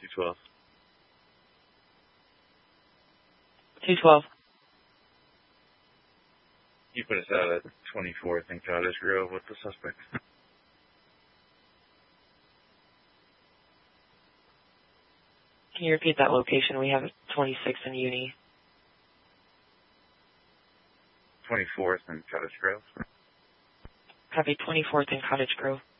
212. 212. You put us out at 24th and Cottage Grove with the suspect. Can you repeat that location? We have 26 in Uni. 24th and Cottage Grove. Copy, 24th and Cottage Grove.